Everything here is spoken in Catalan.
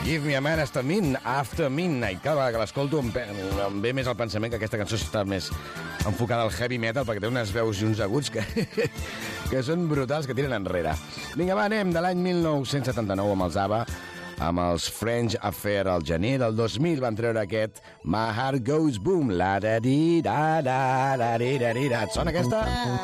Give me a man after midnight. Cada vegada que l'escolto em ve més al pensament que aquesta cançó està més enfocada al heavy metal, perquè té unes veus i uns aguts que són brutals, que tiren enrere. Vinga, va, anem de l'any 1979 amb els ABBA, amb els French Affair al gener del 2000 van treure aquest My Heart Goes Boom. La da di da da da di da di da. Et sona aquesta?